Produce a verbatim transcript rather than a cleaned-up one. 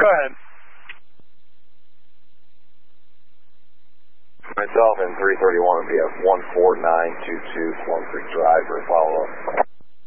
ahead. Myself in three thirty-one would be at one four nine two two Plum Creek Drive for a follow-up.